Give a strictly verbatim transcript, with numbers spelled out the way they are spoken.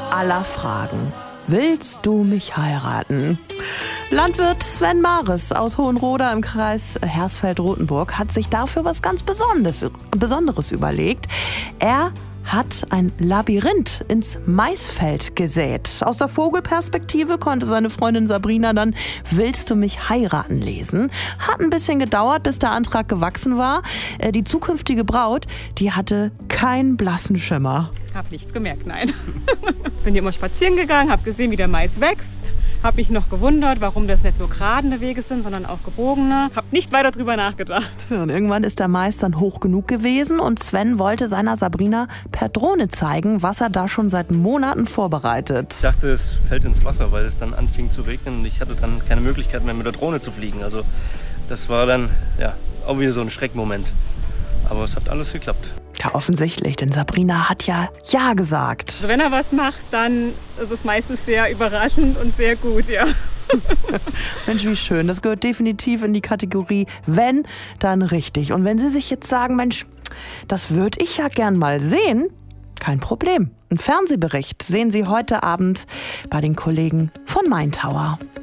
aller Fragen. Willst du mich heiraten? Landwirt Sven Mares aus Hohenroda im Kreis Hersfeld-Rotenburg hat sich dafür was ganz Besonderes, Besonderes überlegt. Er hat ein Labyrinth ins Maisfeld gesät. Aus der Vogelperspektive konnte seine Freundin Sabrina dann "Willst du mich heiraten" lesen. Hat ein bisschen gedauert, bis der Antrag gewachsen war. Die zukünftige Braut, die hatte keinen blassen Schimmer. Hab nichts gemerkt, nein. Bin hier immer spazieren gegangen, hab gesehen, wie der Mais wächst. Hab mich noch gewundert, warum das nicht nur geradene Wege sind, sondern auch gebogene. Hab nicht weiter drüber nachgedacht. Ja, und irgendwann ist der Mais dann hoch genug gewesen und Sven wollte seiner Sabrina per Drohne zeigen, was er da schon seit Monaten vorbereitet. Ich dachte, es fällt ins Wasser, weil es dann anfing zu regnen und ich hatte dann keine Möglichkeit mehr mit der Drohne zu fliegen. Also das war dann ja auch wieder so ein Schreckmoment. Aber es hat alles geklappt. Ja, offensichtlich, denn Sabrina hat ja Ja gesagt. Also wenn er was macht, dann ist es meistens sehr überraschend und sehr gut, ja. Mensch, wie schön. Das gehört definitiv in die Kategorie "Wenn, dann richtig". Und wenn Sie sich jetzt sagen, Mensch, das würde ich ja gern mal sehen, kein Problem. Ein Fernsehbericht sehen Sie heute Abend bei den Kollegen von Main Tower.